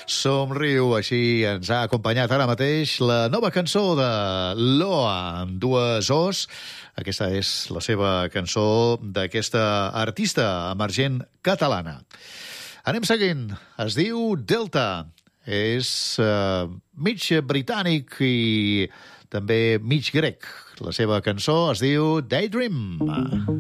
Somriu, així ens ha acompanyat ara mateix la nova cançó de Loa, amb dues O's. Aquesta és la seva cançó d'aquesta artista emergent catalana. Anem seguint. Es diu Delta. És mig britànic i també mig grec. La seva cançó es diu Daydream.